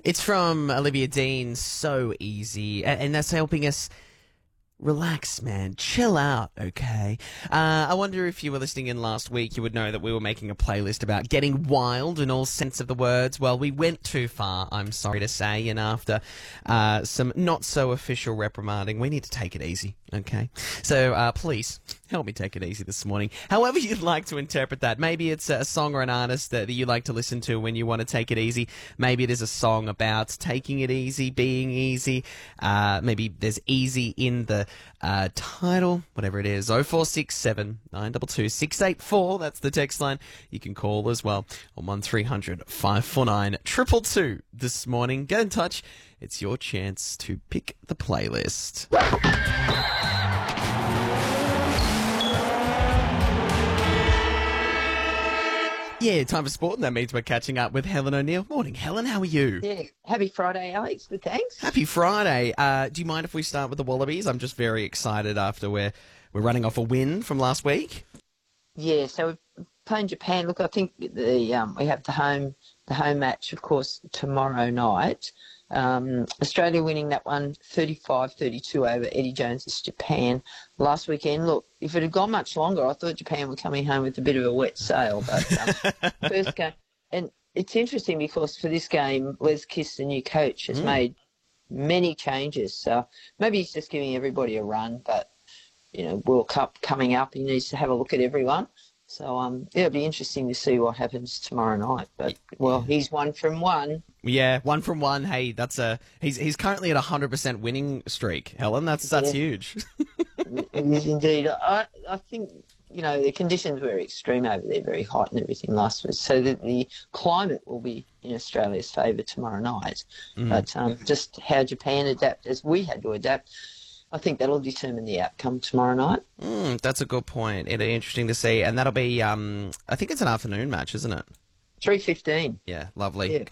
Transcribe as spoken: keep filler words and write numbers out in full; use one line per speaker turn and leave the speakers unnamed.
It's from Olivia Dean, So Easy, a- and that's helping us relax, man. Chill out, okay? Uh, I wonder if you were listening in last week, you would know that we were making a playlist about getting wild in all sense of the words. Well, we went too far, I'm sorry to say, and after uh, some not-so-official reprimanding, we need to take it easy, okay? So uh, please, help me take it easy this morning. However you'd like to interpret that. Maybe it's a song or an artist that, that you like to listen to when you want to take it easy. Maybe it is a song about taking it easy, being easy. Uh, maybe there's easy in the uh, title, whatever it is. oh four six seven, nine two two, six eight four. That's the text line. You can call as well on one three hundred, five four nine, two two two this morning. Get in touch. It's your chance to pick the playlist. Yeah, time for sport, and that means we're catching up with Helen O'Neill. Morning, Helen. How are you?
Yeah, happy Friday, Alex. Good, thanks.
Happy Friday. Uh, do you mind if we start with the Wallabies? I'm just very excited after we're we're running off a win from last week.
Yeah, so we're playing Japan. Look, I think the um, we have the home the home match, of course, tomorrow night. Um, Australia winning that one thirty-five thirty-two over Eddie Jones's Japan last weekend. Look, if it had gone much longer, I thought Japan were coming home with a bit of a wet sail. But um, first game, and it's interesting because for this game, Les Kiss, the new coach, has mm. made many changes. So maybe he's just giving everybody a run. But you know, World Cup coming up, he needs to have a look at everyone. So um, it'll be interesting to see what happens tomorrow night. But well, he's one from one.
Yeah, one from one. Hey, that's a he's he's currently at a hundred percent winning streak, Helen. That's that's
yeah.
huge.
It is indeed. I I think you know the conditions were extreme over there, very hot and everything last week. So that the climate will be in Australia's favour tomorrow night. Mm. But um, just how Japan adapt as we had to adapt, I think that'll determine the outcome tomorrow night.
Mm, that's a good point. It'll be interesting to see, and that'll be um I think it's an afternoon match, isn't it?
three fifteen.
Yeah, lovely.
Yeah.